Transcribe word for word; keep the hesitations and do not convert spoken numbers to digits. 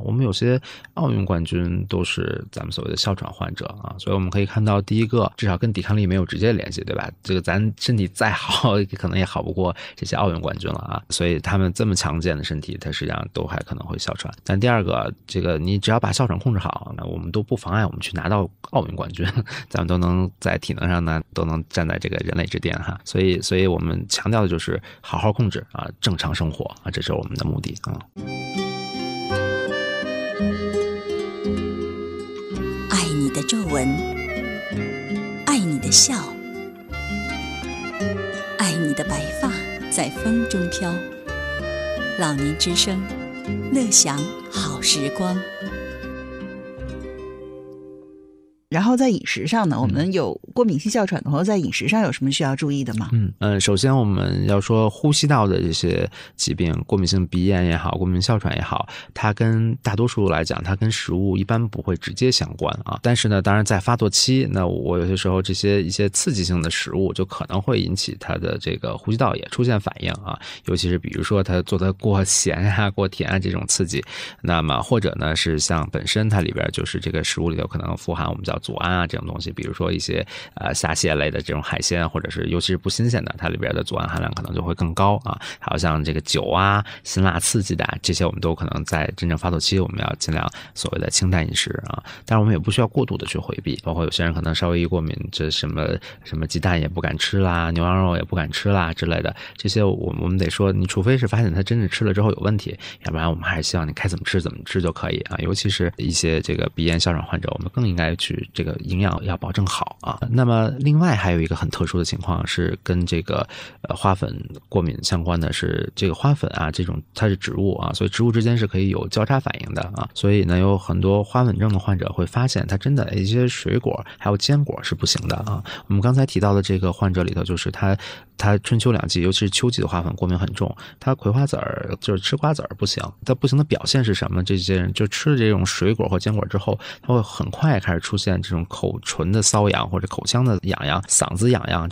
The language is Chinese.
我们有些奥运冠军都是咱们所谓的哮喘患者啊，所以我们可以看到，第一个至少跟抵抗力没有直接联系，对吧？这个咱身体再好，可能也好不过这些奥运冠军了啊。所以他们这么强健的身体，它实际上都还可能会哮喘。但第二个，这个你只要把哮喘控制好，那我们都不妨碍我们去拿到奥运冠军，咱们都能在体能上呢都能站在这个人类之巅哈。所以，所以我们强调的就是好好控制啊，正常生活啊，这是我们的目的啊。 爱你的皱纹，爱你的笑，爱你的白发在风中飘。老年之声，乐享好时光。 然后在饮食上呢，我们有过敏性哮喘的话，在饮食上有什么需要注意的吗？ 嗯嗯，首先我们要说呼吸道的这些疾病，过敏性鼻炎也好，过敏性哮喘也好，它跟大多数来讲，它跟食物一般不会直接相关啊。但是呢，当然在发作期，那我有些时候这些一些刺激性的食物就可能会引起它的这个呼吸道也出现反应啊，尤其是比如说它做的过咸啊、过甜啊这种刺激，那么或者呢是像本身它里边就是这个食物里头可能富含我们叫组胺啊这种东西，比如说一些呃虾蟹类的这种海鲜，或者是尤其是不新鲜的，它里边的组胺含量可能就会更高啊。还有像这个酒啊、辛辣刺激的这些，我们都可能在真正发作期我们要尽量所谓的清淡饮食啊。但是我们也不需要过度的去回避，包括有些人可能稍微一过敏，这什么什么鸡蛋也不敢吃啦，牛羊肉也不敢吃啦之类的，这些我们我们得说，你除非是发现他真的吃了之后有问题，要不然我们还是希望你该怎么吃怎么吃就可以啊。尤其是一些这个鼻炎哮喘患者，我们更应该去这个营养要保证好啊。那么另外还有一个很特殊的情况是跟这个呃花粉过敏相关的，是这个花粉啊这种它是植物啊，所以植物之间是可以有交叉反应的啊。所以呢，有很多花粉症的患者会发现，他真的一些水果还有坚果是不行的啊。我们刚才提到的这个患者里头，就是他他春秋两季，尤其是秋季的花粉过敏很重，他葵花籽儿就是吃瓜子儿不行，他不行的表现是什么？这些人就吃了这种水果或坚果之后，他会很快开始出现这种口唇的瘙痒或者口腔的痒痒、嗓子痒痒